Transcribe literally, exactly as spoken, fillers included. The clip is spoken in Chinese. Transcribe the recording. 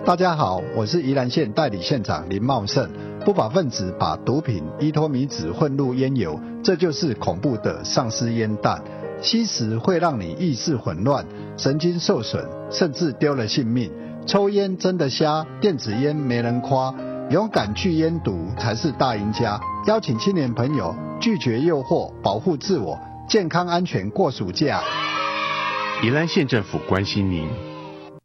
大家好，我是宜兰县代理县长林茂胜。不法分子把毒品依托米酯混入烟油，这就是恐怖的丧尸烟弹。吸食会让你意识混乱、神经受损，甚至丢了性命。抽烟真的瞎，电子烟没人夸，勇敢去烟毒才是大赢家。邀请青年朋友拒绝诱惑，保护自我，健康安全过暑假。 宜兰县政府关心您。